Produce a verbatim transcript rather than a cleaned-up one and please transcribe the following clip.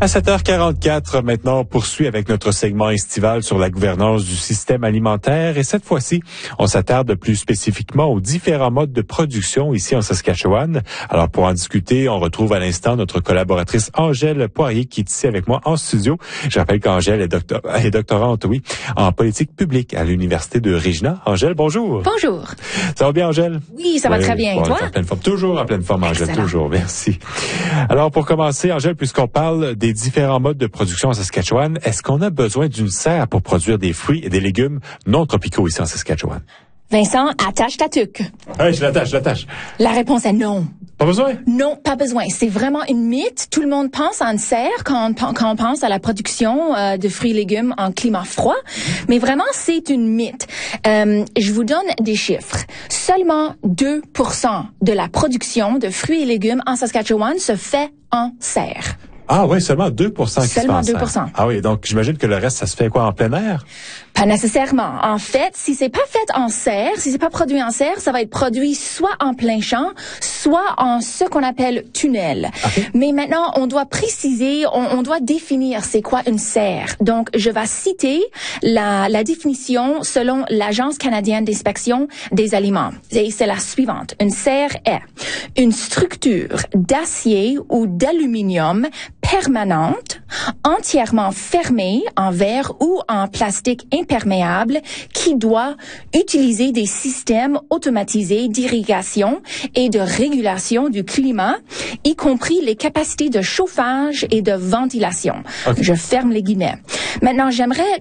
À sept heures quarante-quatre, maintenant, on poursuit avec notre segment estival sur la gouvernance du système alimentaire. Et cette fois-ci, on s'attarde plus spécifiquement aux différents modes de production ici en Saskatchewan. Alors, pour en discuter, on retrouve à l'instant notre collaboratrice Angèle Poirier qui est ici avec moi en studio. Je rappelle qu'Angèle est, doctor- est doctorante, oui, en politique publique à l'Université de Regina. Angèle, bonjour. Bonjour. Ça va bien, Angèle? Oui, ça va oui, très bien. Bon, Toi? en pleine forme. Toujours en pleine forme, Angèle. Excellent. Toujours. Merci. Alors, pour commencer, Angèle, puisqu'on parle des différents modes de production en Saskatchewan, est-ce qu'on a besoin d'une serre pour produire des fruits et des légumes non tropicaux ici en Saskatchewan? Vincent, attache ta tuque. Oui, je l'attache, je l'attache. La réponse est non. Pas besoin? Non, pas besoin. C'est vraiment une mythe. Tout le monde pense à une serre quand on, quand on pense à la production euh, de fruits et légumes en climat froid. Mais vraiment, c'est une mythe. Euh, je vous donne des chiffres. Seulement deux pour cent de la production de fruits et légumes en Saskatchewan se fait en serre. Ah oui, seulement deux pour cent qui Seulement se fait en deux pour cent. serre. Ah oui, donc j'imagine que le reste, ça se fait quoi, en plein air? Pas nécessairement. En fait, si c'est pas fait en serre, si c'est pas produit en serre, ça va être produit soit en plein champ, soit en ce qu'on appelle tunnel. Okay. Mais maintenant, on doit préciser, on, on doit définir c'est quoi une serre. Donc, je vais citer la, la définition selon l'Agence canadienne d'inspection des aliments. Et c'est la suivante. Une serre est une structure d'acier ou d'aluminium permanente, entièrement fermée en verre ou en plastique imperméable qui doit utiliser des systèmes automatisés d'irrigation et de régulation du climat, y compris les capacités de chauffage et de ventilation. Okay. Je ferme les guillemets. Maintenant, j'aimerais